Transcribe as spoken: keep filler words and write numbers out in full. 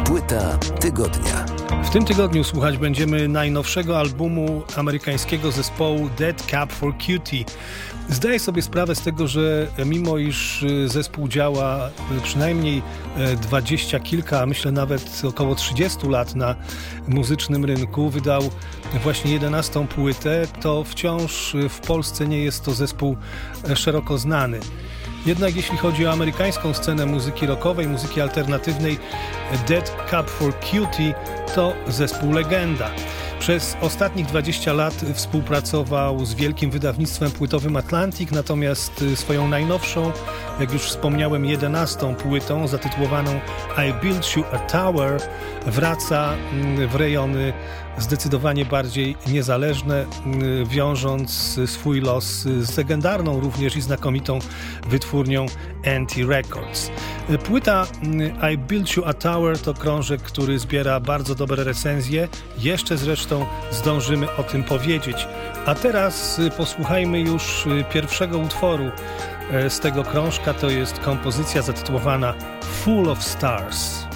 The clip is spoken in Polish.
Płyta tygodnia. W tym tygodniu słuchać będziemy najnowszego albumu amerykańskiego zespołu Dead Cab for Cutie. Zdaję sobie sprawę z tego, że mimo iż zespół działa przynajmniej dwadzieścia kilka, a myślę nawet około trzydzieści lat na muzycznym rynku, wydał właśnie jedenastą płytę, to wciąż w Polsce nie jest to zespół szeroko znany. Jednak jeśli chodzi o amerykańską scenę muzyki rockowej, muzyki alternatywnej, Dead Cab for Cutie to zespół legenda. Przez ostatnich dwadzieścia lat współpracował z wielkim wydawnictwem płytowym Atlantic, natomiast swoją najnowszą, jak już wspomniałem, jedenastą płytą zatytułowaną I Built You a Tower wraca w rejony zdecydowanie bardziej niezależne, wiążąc swój los z legendarną również i znakomitą wytwórnią Anti Records. Płyta I Built You a Tower to krążek, który zbiera bardzo dobre recenzje. Jeszcze zresztą zdążymy o tym powiedzieć. A teraz posłuchajmy już pierwszego utworu z tego krążka. To jest kompozycja zatytułowana Full of Stars.